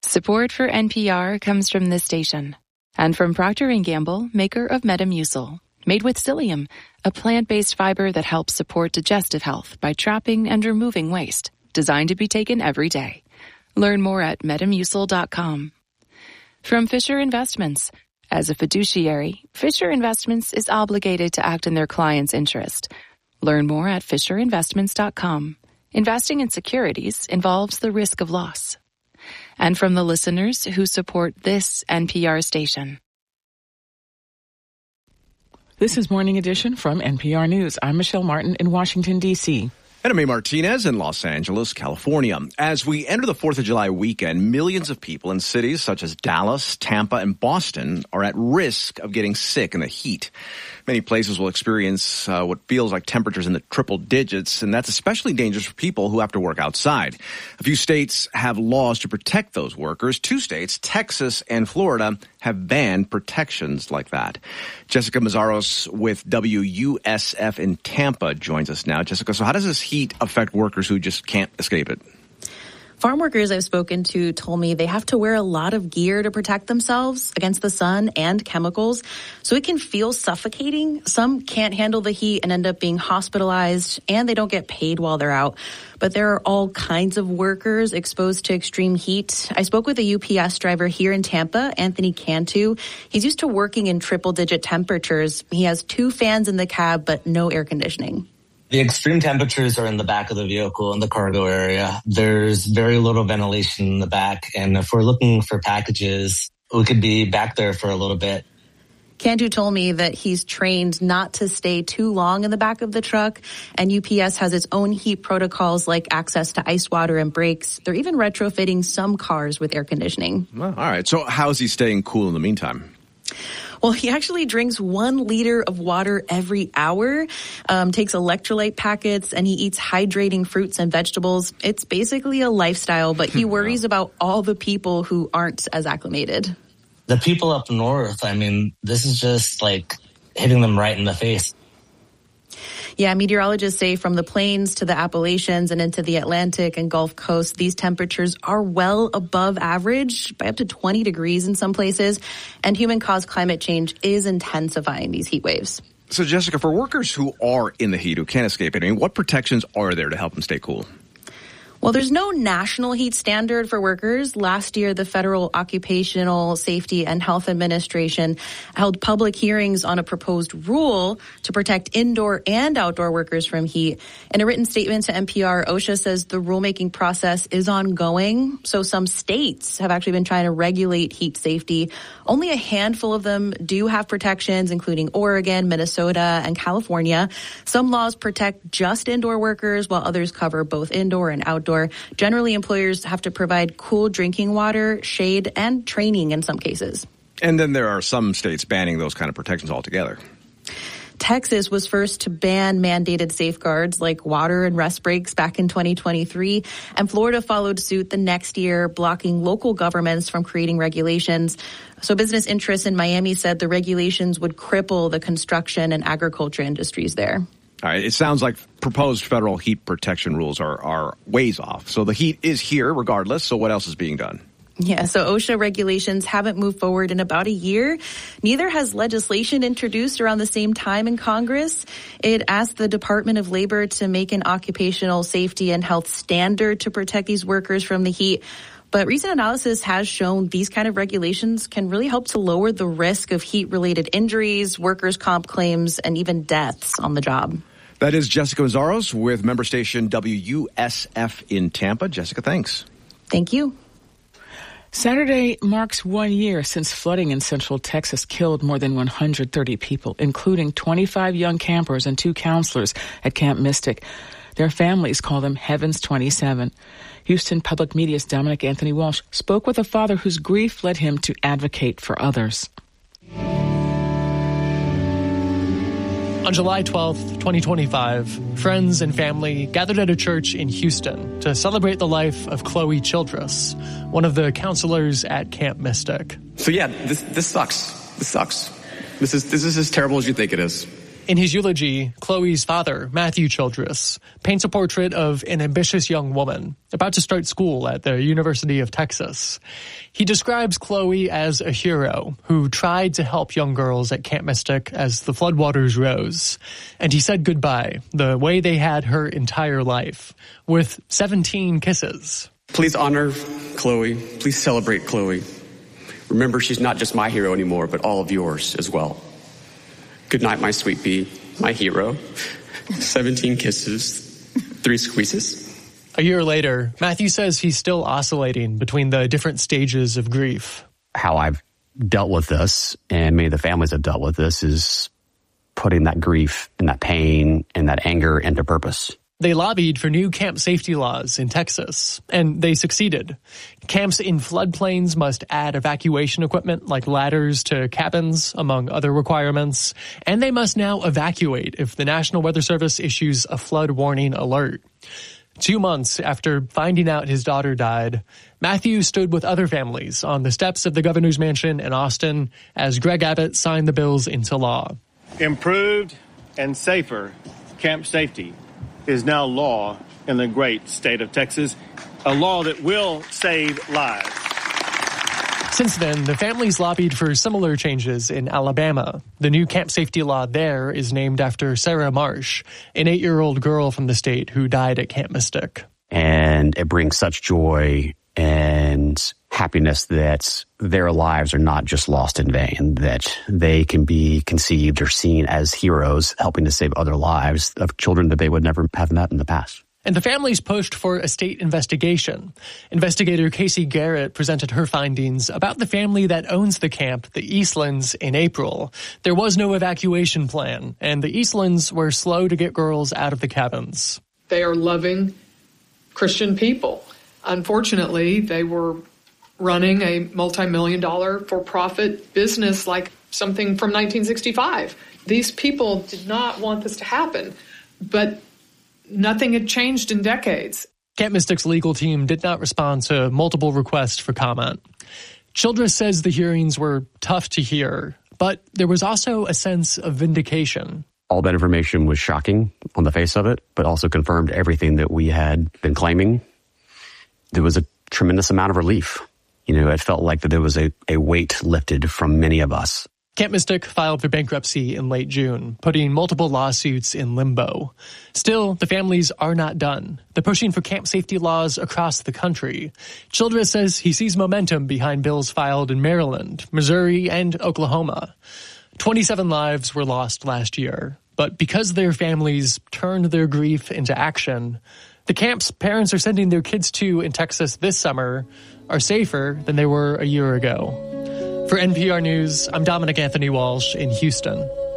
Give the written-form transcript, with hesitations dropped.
Support for NPR comes from this station and from Procter & Gamble, maker of Metamucil, made with psyllium, a plant-based fiber that helps support digestive health by trapping and removing waste, designed to be taken every day. Learn more at Metamucil.com. From Fisher Investments. As a fiduciary, Fisher Investments is obligated to act in their client's interest. Learn more at FisherInvestments.com. Investing in securities involves the risk of loss. And from the listeners who support this NPR station. This is Morning Edition from NPR News. I'm Michelle Martin in Washington, D.C. And I'm A. Martinez in Los Angeles, California. As we enter the 4th of July weekend, millions of people in cities such as Dallas, Tampa, and Boston are at risk of getting sick in the heat. Many places will experience what feels like temperatures in the triple digits, and that's especially dangerous for people who have to work outside. A few states have laws to protect those workers. 2 states, Texas and Florida, have banned protections like that. Jessica Mazzaros with WUSF in Tampa joins us now. Jessica, so how does this heat affect workers who just can't escape it? Farm workers I've spoken to told me they have to wear a lot of gear to protect themselves against the sun and chemicals, so it can feel suffocating. Some can't handle the heat and end up being hospitalized, and they don't get paid while they're out. But there are all kinds of workers exposed to extreme heat. I spoke with a UPS driver here in Tampa, Anthony Cantu. He's used to working in triple-digit temperatures. He has 2 fans in the cab, but no air conditioning. The extreme temperatures are in the back of the vehicle in the cargo area. There's very little ventilation in the back. And if we're looking for packages, we could be back there for a little bit. Cantu told me that he's trained not to stay too long in the back of the truck. And UPS has its own heat protocols like access to ice water and brakes. They're even retrofitting some cars with air conditioning. Well, all right. So how is he staying cool in the meantime? Well, he actually drinks 1 liter of water every hour, takes electrolyte packets, and he eats hydrating fruits and vegetables. It's basically a lifestyle, but he worries about all the people who aren't as acclimated. The people up north, I mean, this is just like hitting them right in the face. Yeah, meteorologists say from the plains to the Appalachians and into the Atlantic and Gulf Coast, these temperatures are well above average by up to 20 degrees in some places. And human-caused climate change is intensifying these heat waves. So, Jessica, for workers who are in the heat, who can't escape it, I mean, what protections are there to help them stay cool? Well, there's no national heat standard for workers. Last year, the Federal Occupational Safety and Health Administration held public hearings on a proposed rule to protect indoor and outdoor workers from heat. In a written statement to NPR, OSHA says the rulemaking process is ongoing. So some states have actually been trying to regulate heat safety. Only a handful of them do have protections, including Oregon, Minnesota, and California. Some laws protect just indoor workers, while others cover both indoor and outdoor. Generally, employers have to provide cool drinking water, shade, and training in some cases. And then there are some states banning those kind of protections altogether. Texas was first to ban mandated safeguards like water and rest breaks back in 2023, and Florida followed suit the next year, blocking local governments from creating regulations. So business interests in Miami said the regulations would cripple the construction and agriculture industries there. All right. It sounds like proposed federal heat protection rules are ways off. So the heat is here regardless. So what else is being done? Yeah, so OSHA regulations haven't moved forward in about a year. Neither has legislation introduced around the same time in Congress. It asked the Department of Labor to make an occupational safety and health standard to protect these workers from the heat. But recent analysis has shown these kind of regulations can really help to lower the risk of heat-related injuries, workers' comp claims, and even deaths on the job. That is Jessica Mazzaros with member station WUSF in Tampa. Jessica, thanks. Thank you. Saturday marks 1 year since flooding in central Texas killed more than 130 people, including 25 young campers and 2 counselors at Camp Mystic. Their families call them Heavens 27. Houston Public Media's Dominic Anthony Walsh spoke with a father whose grief led him to advocate for others. On July 12th, 2025, friends and family gathered at a church in Houston to celebrate the life of Chloe Childress, one of the counselors at Camp Mystic. So yeah, this sucks. This sucks. This is as terrible as you think it is. In his eulogy, Chloe's father, Matthew Childress, paints a portrait of an ambitious young woman about to start school at the University of Texas. He describes Chloe as a hero who tried to help young girls at Camp Mystic as the floodwaters rose. And he said goodbye, the way they had her entire life, with 17 kisses. Please honor Chloe. Please celebrate Chloe. Remember, she's not just my hero anymore, but all of yours as well. Good night, my sweet pea, my hero. 17 kisses, 3 squeezes. A year later, Matthew says he's still oscillating between the different stages of grief. How I've dealt with this, and many of the families have dealt with this, is putting that grief and that pain and that anger into purpose. They lobbied for new camp safety laws in Texas, and they succeeded. Camps in floodplains must add evacuation equipment like ladders to cabins, among other requirements, and they must now evacuate if the National Weather Service issues a flood warning alert. 2 months after finding out his daughter died, Matthew stood with other families on the steps of the governor's mansion in Austin as Greg Abbott signed the bills into law. Improved and safer camp safety is now law in the great state of Texas, a law that will save lives. Since then, the families lobbied for similar changes in Alabama. The new camp safety law there is named after Sarah Marsh, an 8-year-old girl from the state who died at Camp Mystic. And it brings such joy and happiness that their lives are not just lost in vain, that they can be conceived or seen as heroes helping to save other lives of children that they would never have met in the past. And the families pushed for a state investigation. Investigator Casey Garrett presented her findings about the family that owns the camp, the Eastlands, in April. There was no evacuation plan, and the Eastlands were slow to get girls out of the cabins. They are loving Christian people. Unfortunately, they were running a multi-million-dollar for-profit business like something from 1965. These people did not want this to happen, but nothing had changed in decades. Camp Mystic's legal team did not respond to multiple requests for comment. Childress says the hearings were tough to hear, but there was also a sense of vindication. All that information was shocking on the face of it, but also confirmed everything that we had been claiming. There was a tremendous amount of relief. You know, it felt like that there was a weight lifted from many of us. Camp Mystic filed for bankruptcy in late June, putting multiple lawsuits in limbo. Still, the families are not done. They're pushing for camp safety laws across the country. Childress says he sees momentum behind bills filed in Maryland, Missouri, and Oklahoma. 27 lives were lost last year, but because their families turned their grief into action, the camps parents are sending their kids to in Texas this summer are safer than they were a year ago. For NPR News, I'm Dominic Anthony Walsh in Houston.